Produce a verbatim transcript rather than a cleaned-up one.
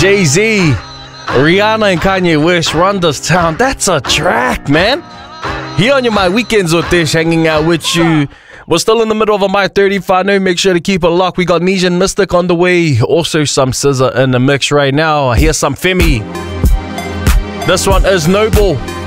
Jay-Z, Rihanna and Kanye West, Run This Town. That's a track, man. Here on your My Weekends with Tish, hanging out with you. We're still in the middle of a My thirty-five. No, make sure to keep it locked. We got Nesian Mystic on the way. Also some S Z A in the mix right now. Here's some Femi. This one is Noble.